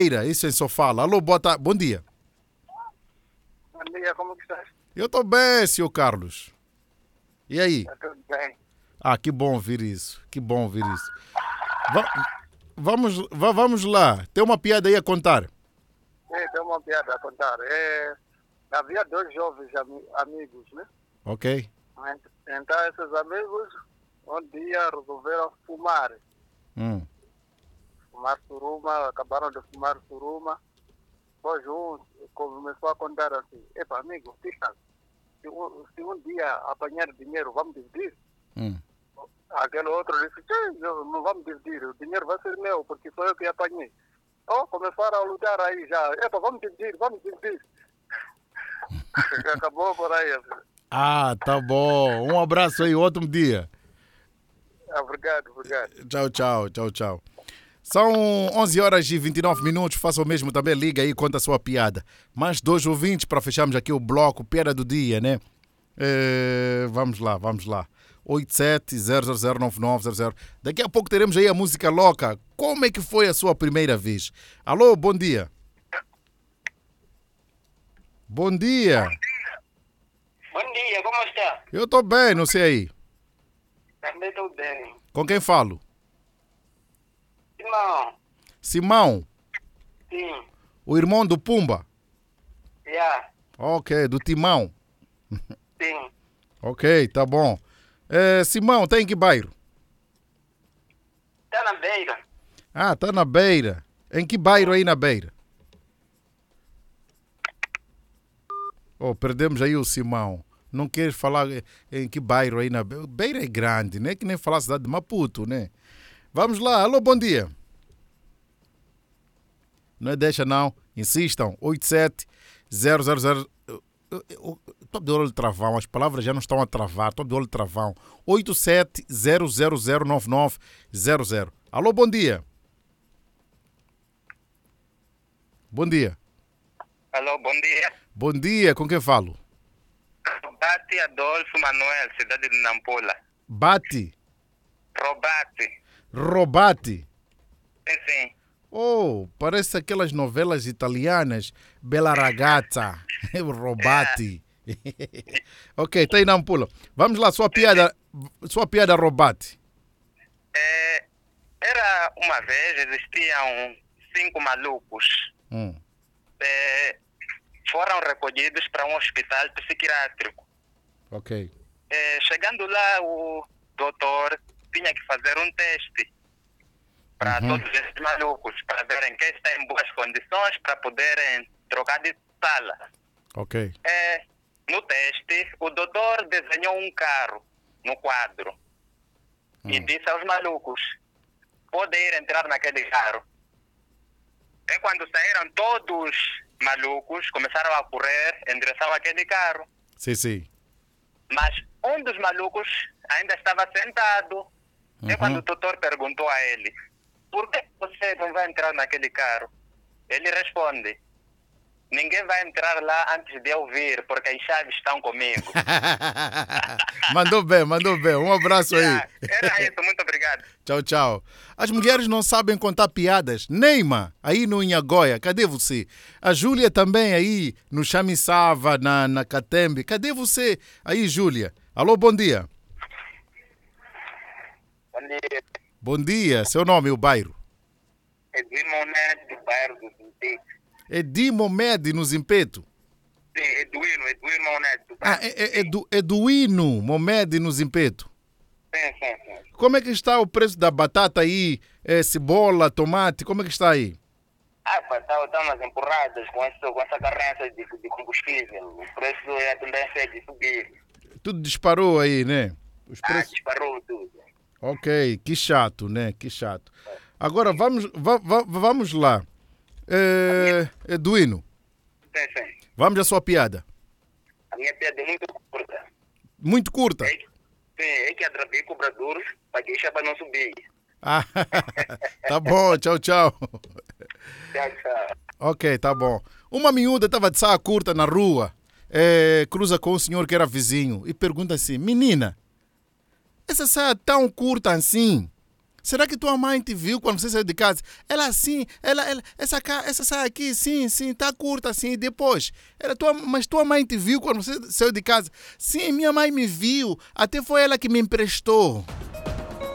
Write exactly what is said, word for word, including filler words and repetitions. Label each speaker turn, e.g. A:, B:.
A: Isso em Sofala. Alô, boa tarde. Bom dia.
B: Bom dia, como que estás?
A: Eu estou bem, senhor Carlos. E aí?
B: Está tudo bem.
A: Ah, que bom ouvir isso. Que bom ouvir isso. Va- vamos, va- vamos lá. Tem uma piada aí a contar.
B: É, tem uma piada a contar. É, havia dois jovens ami- amigos, né?
A: Ok?
B: Ent- Então, esses amigos, um dia resolveram fumar.
A: Hum.
B: Fumar suruma, acabaram de fumar suruma. Depois um começou a contar assim: epa, amigo, fica, se um, se um dia apanhar dinheiro, vamos dividir?
A: Hum.
B: Aquele outro disse: "Sim, não não vamos dividir, o dinheiro vai ser meu, porque foi eu que apanhei." Oh, começaram a lutar aí já. Epa, vamos dividir, vamos dividir. Acabou por aí. Assim.
A: Ah, tá bom. Um abraço aí, ótimo dia.
B: Obrigado, obrigado.
A: Tchau, tchau, tchau, tchau. São onze horas e vinte e nove minutos. Faça o mesmo também. Liga aí e conta a sua piada. Mais dois ouvintes para fecharmos aqui o bloco. Piada do dia, né? Eh, vamos lá, vamos lá. oito sete zero zero zero nove nove zero zero. Daqui a pouco teremos aí a música louca. Como é que foi a sua primeira vez? Alô, bom dia. Bom dia.
B: Bom dia, como está?
A: Eu estou bem, não sei aí.
B: Também estou bem.
A: Com quem falo?
B: Irmão,
A: Simão,
B: sim,
A: o irmão do Pumba.
B: já,
A: Ok, do Timão.
B: sim.
A: Ok, tá bom. Eh, Simão, tá em que bairro?
B: Está na beira.
A: Ah, tá na Beira. Em que bairro aí na Beira? Oh, perdemos aí o Simão. Não queres falar em que bairro aí na Beira? Beira é grande, né? Que nem falar a cidade de Maputo, né? Vamos lá. Alô, bom dia. Não é deixa não. Insistam. oito sete zero zero zero. Estou de olho de travão. As palavras já não estão a travar. Estou de olho de travão. oito sete zero zero zero nove nove zero zero. Alô, bom dia. Bom dia.
B: Alô, bom dia.
A: Bom dia. Com quem falo?
B: Robate Adolfo Manuel, cidade de Nampula.
A: Bate.
B: Robate.
A: Robate.
B: Sim, sim.
A: Oh, parece aquelas novelas italianas. Bella Ragazza. Robate. Ok, tá aí na Nampula. Vamos lá, sua piada. Sua piada, Robate.
B: É, era uma vez, existiam cinco malucos.
A: Hum.
B: É, foram recolhidos para um hospital psiquiátrico.
A: Ok.
B: É, chegando lá, o doutor tinha que fazer um teste para
A: Uhum.
B: todos esses malucos, para verem quem está em boas condições para poderem trocar de sala.
A: Ok.
B: É, no teste, o doutor desenhou um carro no quadro e
A: Hum.
B: disse aos malucos: podem ir entrar naquele carro. E quando saíram todos malucos, começaram a correr em direção àquele carro.
A: Sim, sim.
B: Mas um dos malucos ainda estava sentado. E
A: Uhum.
B: quando o doutor perguntou a ele: por que você não vai entrar naquele carro? Ele responde: ninguém vai entrar lá antes de eu vir, porque as chaves estão comigo.
A: Mandou bem, mandou bem. Um abraço aí.
B: Já, era isso, muito obrigado.
A: Tchau, tchau. As mulheres não sabem contar piadas. Neima, aí no Inhagoia, cadê você? A Júlia também aí no Chamisava, na, na Catembe. Cadê você? Aí, Júlia. Alô, bom dia.
B: Bom dia.
A: Bom dia. Seu nome e o bairro?
B: Edwino do bairro do Zimpique.
A: Edimo Mede, no Zimpeto.
B: Sim, Edwino, Edwino Moneto do
A: Ah,
B: bairro.
A: é, é, Edu, Eduino Momede, no Zimpeto.
B: Sim, sim, sim.
A: Como é que está o preço da batata aí? É, cebola, tomate, como é que está aí?
B: Ah, pá, tá, tá umas empurradas com, esse, com essa carência de, de combustível. O preço é a tendência de subir.
A: Tudo disparou aí, né? Os
B: Ah,
A: preços...
B: disparou tudo.
A: Ok, que chato, né? Que chato. Agora vamos, va- va- vamos lá. É, Eduino,
B: Sim, sim.
A: vamos à sua piada.
B: A minha piada é muito curta.
A: Muito curta.
B: É que, sim, é que atrapei cobradores para que a para não subir.
A: Ah, tá bom, tchau, tchau.
B: Tchau, tchau.
A: Ok, tá bom. Uma miúda estava de saia curta na rua, é, cruza com um senhor que era vizinho e pergunta assim: menina, essa saia tão curta assim, Será que tua mãe te viu quando você saiu de casa? Ela assim, ela, ela essa, essa saia aqui, sim, sim, tá curta assim. E depois, ela, tua, mas tua mãe te viu quando você saiu de casa? Sim, minha mãe me viu. Até foi ela que me emprestou.